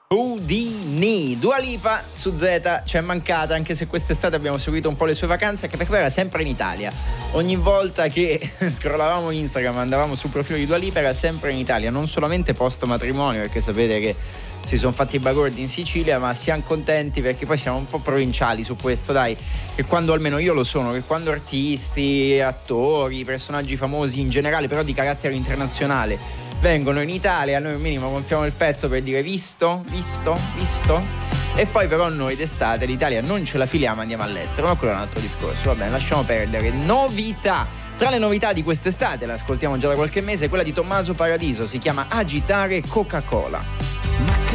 Houdini, Dua Lipa su Z ci è mancata, anche se quest'estate abbiamo seguito un po' le sue vacanze, anche perché era sempre in Italia. Ogni volta che scrollavamo Instagram, andavamo sul profilo di Dua Lipa, era sempre in Italia, non solamente post matrimonio, perché sapete che si sono fatti i bagordi in Sicilia, ma siamo contenti perché poi siamo un po' provinciali su questo, dai, che quando, almeno io lo sono, che quando artisti, attori, personaggi famosi in generale, però di carattere internazionale, vengono in Italia, noi un minimo gonfiamo il petto per dire visto? E poi però noi d'estate l'Italia non ce la filiamo, andiamo all'estero, ma quello è un altro discorso, va bene, lasciamo perdere. Novità! Tra le novità di quest'estate, la ascoltiamo già da qualche mese, quella di Tommaso Paradiso, si chiama Agitare Coca-Cola.